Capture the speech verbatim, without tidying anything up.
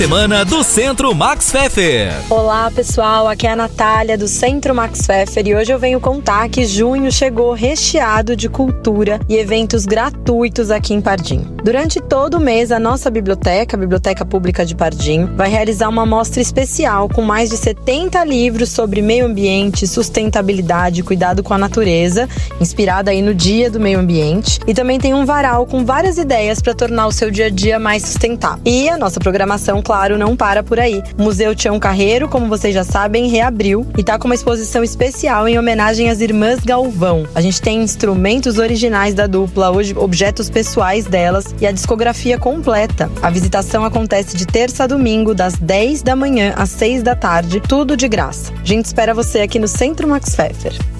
Semana do Centro Max Pfeffer. Olá pessoal, aqui é a Natália do Centro Max Pfeffer e hoje eu venho contar que junho chegou recheado de cultura e eventos gratuitos aqui em Pardinho. Durante todo o mês, a nossa biblioteca, a Biblioteca Pública de Pardinho, vai realizar uma mostra especial com mais de setenta livros sobre meio ambiente, sustentabilidade e cuidado com a natureza, inspirada aí no Dia do Meio Ambiente. E também tem um varal com várias ideias para tornar o seu dia a dia mais sustentável. E a nossa programação, claro, não para por aí. O Museu Tião Carreiro, como vocês já sabem, reabriu e tá com uma exposição especial em homenagem às Irmãs Galvão. A gente tem instrumentos originais da dupla, hoje objetos pessoais delas e a discografia completa. A visitação acontece de terça a domingo, das dez da manhã às seis da tarde, tudo de graça. A gente espera você aqui no Centro Max Pfeffer.